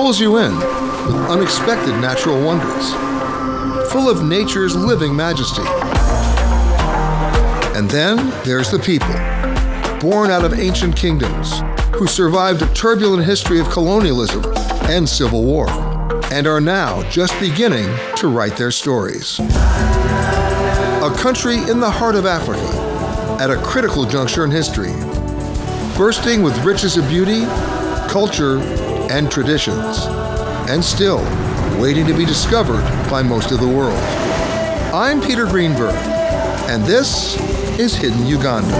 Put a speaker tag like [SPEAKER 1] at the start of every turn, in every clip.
[SPEAKER 1] pulls you in with unexpected natural wonders, full of nature's living majesty. And then there's the people, born out of ancient kingdoms, who survived a turbulent history of colonialism and civil war, and are now just beginning to write their stories. A country in the heart of Africa, at a critical juncture in history, bursting with riches of beauty, culture, and traditions, and still waiting to be discovered by most of the world. I'm Peter Greenberg, and this is Hidden Uganda.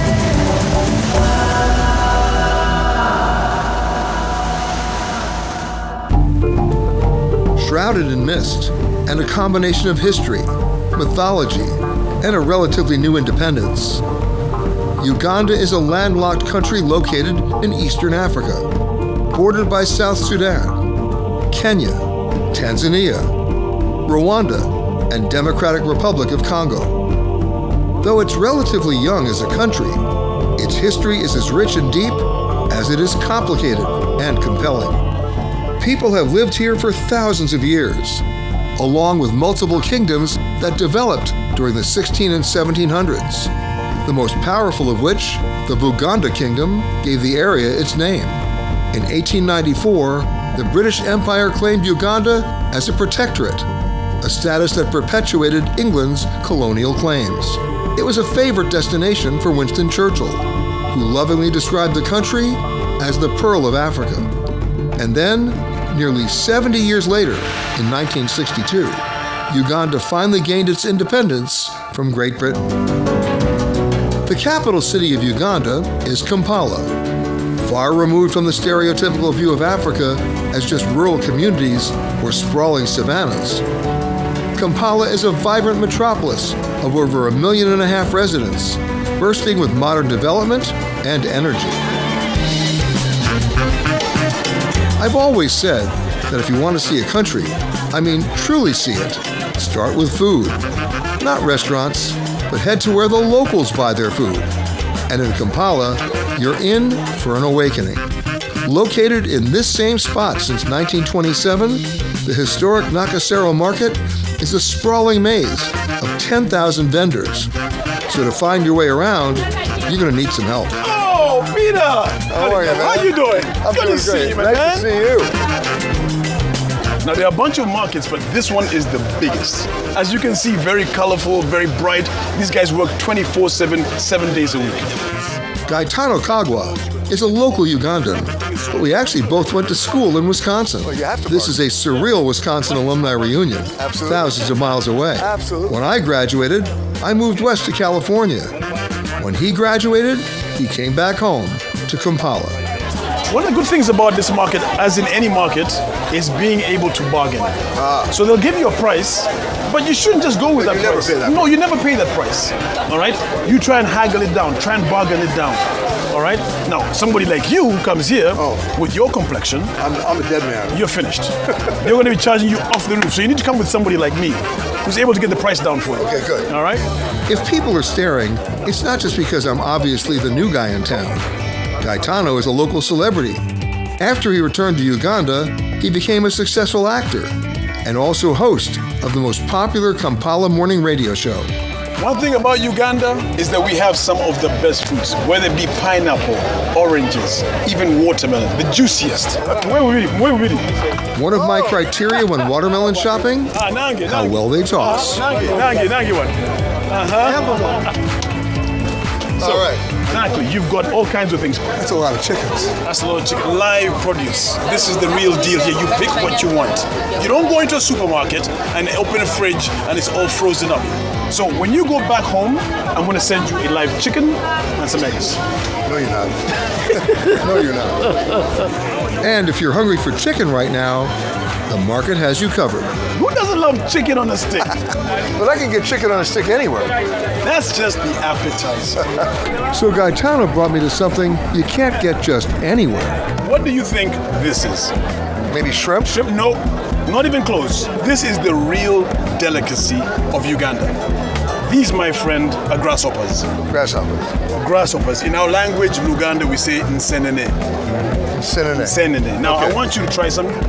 [SPEAKER 1] Shrouded in mist and a combination of history, mythology, and a relatively new independence, Uganda is a landlocked country located in eastern Africa, bordered by South Sudan, Kenya, Tanzania, Rwanda, and Democratic Republic of Congo. Though it's relatively young as a country, its history is as rich and deep as it is complicated and compelling. People have lived here for thousands of years, along with multiple kingdoms that developed during the 16 and 1700s, the most powerful of which, the Buganda Kingdom, gave the area its name. In 1894, the British Empire claimed Uganda as a protectorate, a status that perpetuated England's colonial claims. It was a favorite destination for Winston Churchill, who lovingly described the country as the Pearl of Africa. And then, nearly 70 years later, in 1962, Uganda finally gained its independence from Great Britain. The capital city of Uganda is Kampala. Far removed from the stereotypical view of Africa as just rural communities or sprawling savannas, Kampala is a vibrant metropolis of over 1.5 million residents, bursting with modern development and energy. I've always said that if you want to see a country, I mean truly see it, start with food. Not restaurants, but head to where the locals buy their food. And in Kampala, you're in for an awakening. Located in this same spot since 1927, the historic Nakasero Market is a sprawling maze of 10,000 vendors. So to find your way around, you're going to need some help.
[SPEAKER 2] Oh, Peter!
[SPEAKER 1] How are you, man?
[SPEAKER 2] How you doing?
[SPEAKER 1] I'm
[SPEAKER 2] Good
[SPEAKER 1] doing
[SPEAKER 2] to see
[SPEAKER 1] great.
[SPEAKER 2] you, man.
[SPEAKER 1] Nice to see you.
[SPEAKER 2] Now, there are a bunch of markets, but this one is the biggest. As you can see, very colorful, very bright. These guys work 24/7, 7 days a week.
[SPEAKER 1] Gaetano Kagwa is a local Ugandan, but we actually both went to school in Wisconsin.
[SPEAKER 3] Well, you have to
[SPEAKER 1] This is a surreal Wisconsin alumni reunion,
[SPEAKER 3] Absolutely.
[SPEAKER 1] thousands of miles away.
[SPEAKER 3] Absolutely.
[SPEAKER 1] When I graduated, I moved west to California. When he graduated, he came back home to Kampala.
[SPEAKER 2] One of the good things about this market, as in any market, is being able to bargain. So they'll give you a price, but you shouldn't just go with that
[SPEAKER 3] you never
[SPEAKER 2] price.
[SPEAKER 3] pay that
[SPEAKER 2] No, you never pay that price. All right? You try and haggle it down, try and bargain it down. All right? Now, somebody like you who comes here with your complexion,
[SPEAKER 3] I'm a dead man.
[SPEAKER 2] you're finished. They're going to be charging you off the roof. So you need to come with somebody like me who's able to get the price down for you.
[SPEAKER 3] Okay, good.
[SPEAKER 2] All right?
[SPEAKER 1] If people are staring, it's not just because I'm obviously the new guy in town. Gaetano is a local celebrity. After he returned to Uganda, he became a successful actor and also host of the most popular Kampala morning radio show.
[SPEAKER 2] One thing about Uganda is that we have some of the best fruits, whether it be pineapple, oranges, even watermelon, the juiciest. Where we reading?
[SPEAKER 1] One of my criteria when watermelon shopping, how well they toss.
[SPEAKER 2] Nangi one.
[SPEAKER 3] All right.
[SPEAKER 2] Exactly, you've got all kinds of things.
[SPEAKER 3] That's a lot of chickens.
[SPEAKER 2] That's a lot of chicken. Live produce. This is the real deal here. You pick what you want. You don't go into a supermarket and open a fridge and it's all frozen up. So when you go back home, I'm going to send you a live chicken and some eggs.
[SPEAKER 3] No, you're not. No, you're not.
[SPEAKER 1] And if you're hungry for chicken right now, the market has you covered.
[SPEAKER 2] Who doesn't love chicken on a stick?
[SPEAKER 3] But I can get chicken on a stick anywhere.
[SPEAKER 2] That's just the appetizer.
[SPEAKER 1] So Gaetano brought me to something you can't get just anywhere.
[SPEAKER 2] What do you think this is?
[SPEAKER 3] Maybe shrimp?
[SPEAKER 2] Shrimp? No, not even close. This is the real delicacy of Uganda. These, my friend, are grasshoppers.
[SPEAKER 3] Grasshoppers.
[SPEAKER 2] Grasshoppers. In our language, Luganda, we say nsenene.
[SPEAKER 3] Cinnamon.
[SPEAKER 2] Nsenene. Now,
[SPEAKER 3] Okay.
[SPEAKER 2] I want you to try some.